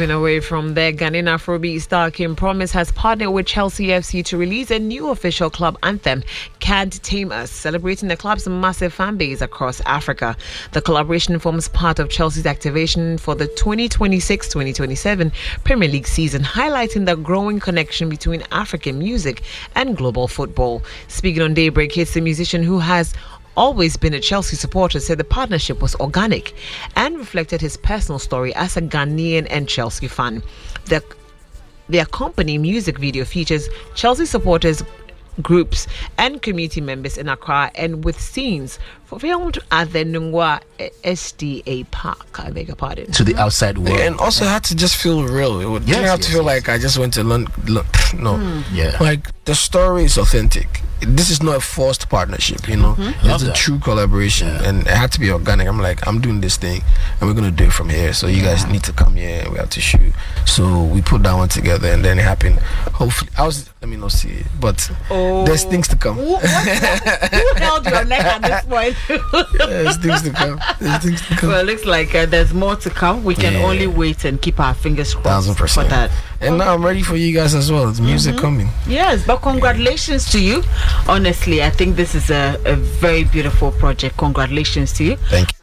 Moving away from there, Ghanaian Afrobeat star Kim Promise has partnered with Chelsea FC to release a new official club anthem, Can't Tame Us, celebrating the club's massive fan base across Africa. The collaboration forms part of Chelsea's activation for the 2026-2027 Premier League season, highlighting the growing connection between African music and global football. Speaking on Daybreak Hits, the musician who has always been a Chelsea supporter said the partnership was organic and reflected his personal story as a Ghanaian and Chelsea fan. The accompanying music video features Chelsea supporters, groups and community members in Accra, and with scenes filmed at the Nungwa SDA Park. I beg your pardon. To the outside world. And also had to just feel real. It didn't have to feel like I just went to London. No. Yeah. Like, the story is authentic. This is not a forced partnership, you know. It's a true collaboration, and it had to be organic. I'm like, I'm doing this thing, and we're gonna do it from here. So you guys need to come here, and we have to shoot. So we put that one together, and then it happened. Hopefully, let me not see it, but there's things to come. Who held your neck at this point? There's things to come. Well, it looks like there's more to come. We can only wait and keep our fingers crossed 1000%. for that. And now I'm ready for you guys as well. There's music coming. Yes, but congratulations to you. Honestly, I think this is a very beautiful project. Congratulations to you. Thank you.